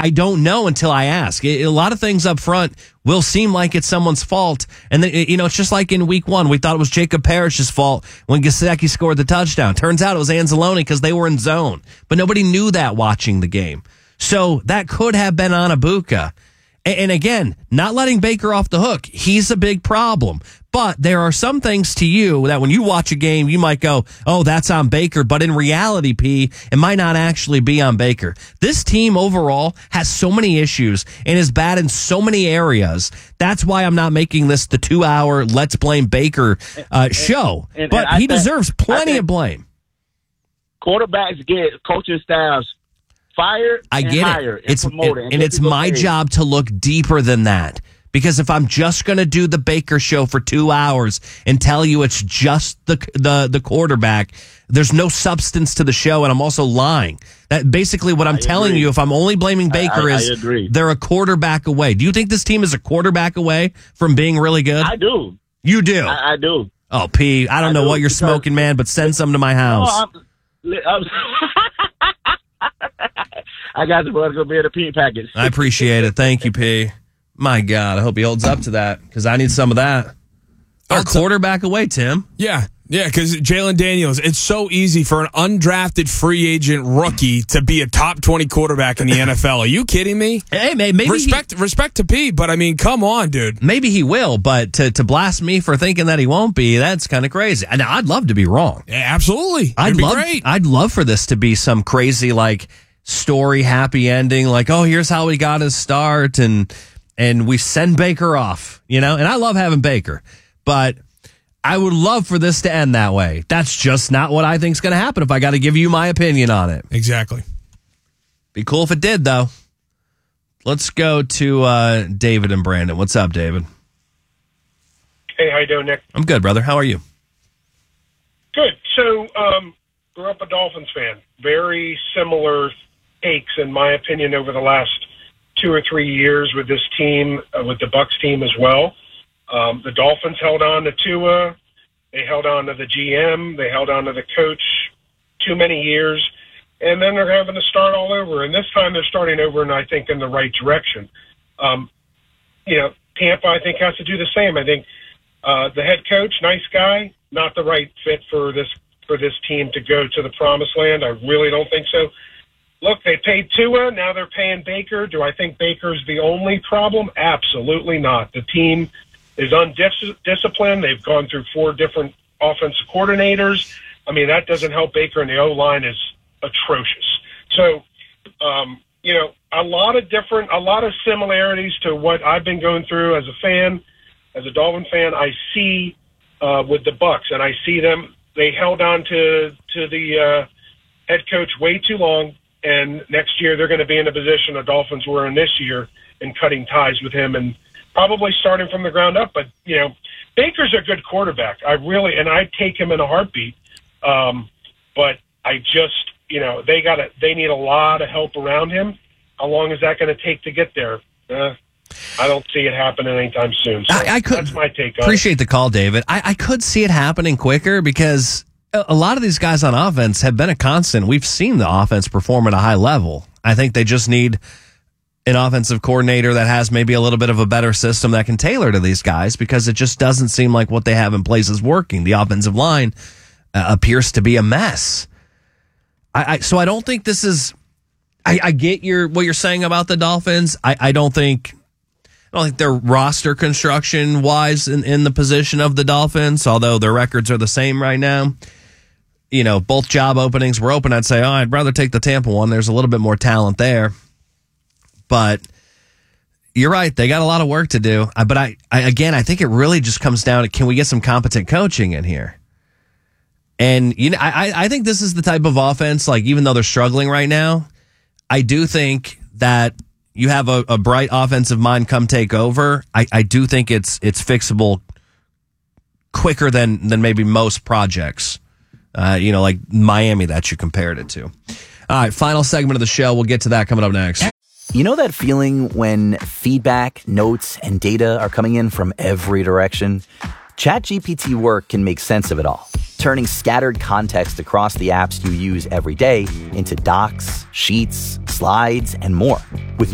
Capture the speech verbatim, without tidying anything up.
I don't know until I ask. It, a lot of things up front will seem like it's someone's fault. And, then, you know, it's just like in week one, we thought it was Jacob Parrish's fault when Gesicki scored the touchdown. Turns out it was Anzalone because they were in zone. But nobody knew that watching the game. So that could have been Anabuka. And, and again, not letting Baker off the hook. He's a big problem. But there are some things to you that when you watch a game, you might go, oh, that's on Baker. But in reality, P, it might not actually be on Baker. This team overall has so many issues and is bad in so many areas. That's why I'm not making this the two-hour let's blame Baker uh, show. And, and, but and he think, deserves plenty of blame. Quarterbacks get coaching staffs fired I and get hired it. and It's, promoted. and, and, and it's my paid. job to look deeper than that. Because if I'm just going to do the Baker show for two hours and tell you it's just the the the quarterback, there's no substance to the show, and I'm also lying. That basically what I'm I telling agree. you. If I'm only blaming Baker, I, I, is I they're a quarterback away. Do you think this team is a quarterback away from being really good? I do. You do. I, I do. Oh, P, I don't I know do, what you're smoking, man, but send some to my house. No, I'm, I'm, I got the brother go be at a P package. I appreciate it. Thank you, P. My God, I hope he holds up to that because I need some of that. Our quarterback away, Tim. Yeah, yeah, because Jalen Daniels, it's so easy for an undrafted free agent rookie to be a top twenty quarterback in the N F L. Are you kidding me? Hey, maybe respect, he, respect to P, but I mean, come on, dude. Maybe he will, but to, to blast me for thinking that he won't be, that's kind of crazy. And I'd love to be wrong. Yeah, absolutely. I'd It'd be love, great. I'd love for this to be some crazy like story, happy ending, like, oh, here's how he got his start, and and we send Baker off, you know? And I love having Baker, but I would love for this to end that way. That's just not what I think is going to happen if I got to give you my opinion on it. Exactly. Be cool if it did, though. Let's go to uh, David and Brandon. What's up, David? Hey, how you doing, Nick? I'm good, brother. How are you? Good. So, um, grew up a Dolphins fan. Very similar takes, in my opinion, over the last two or three years with this team, uh, with the Bucs team as well. Um, the Dolphins held on to Tua. They held on to the G M. They held on to the coach too many years. And then they're having to start all over. And this time they're starting over, and I think in the right direction. Um, you know, Tampa, I think, has to do the same. I think uh, the head coach, nice guy, not the right fit for this for this team to go to the promised land. I really don't think so. Look, they paid Tua. Now they're paying Baker. Do I think Baker's the only problem? Absolutely not. The team is undisciplined. They've gone through four different offensive coordinators. I mean, that doesn't help Baker, and the O-line is atrocious. So, um, you know, a lot of different, a lot of similarities to what I've been going through as a fan, as a Dolphin fan. I see uh, with the Bucs, and I see them. They held on to to the uh, head coach way too long. And next year they're going to be in a position the Dolphins were in this year in cutting ties with him and probably starting from the ground up. But, you know, Baker's a good quarterback. I really, and I'd take him in a heartbeat. Um, but I just, you know, they got to, they need a lot of help around him. How long is that going to take to get there? Uh, I don't see it happening anytime soon. So I, I could, that's my take on appreciate it. the call, David. I, I could see it happening quicker because a lot of these guys on offense have been a constant. We've seen the offense perform at a high level. I think they just need an offensive coordinator that has maybe a little bit of a better system that can tailor to these guys because it just doesn't seem like what they have in place is working. The offensive line uh, appears to be a mess. I, I so I don't think this is. I, I get your what you're saying about the Dolphins. I, I don't think. I don't think they're roster construction wise in, in the position of the Dolphins, although their records are the same right now. You know, both job openings were open. I'd say, oh, I'd rather take the Tampa one. There's a little bit more talent there. But you're right. They got a lot of work to do. But I, I again, I think it really just comes down to, can we get some competent coaching in here? And, you know, I, I think this is the type of offense, like, even though they're struggling right now, I do think that you have a, a bright offensive mind come take over. I, I do think it's it's fixable quicker than than maybe most projects. Uh, you know, like Miami that you compared it to. All right, final segment of the show. We'll get to that coming up next. You know that feeling when feedback, notes, and data are coming in from every direction? ChatGPT Work can make sense of it all, turning scattered context across the apps you use every day into docs, sheets, slides, and more. With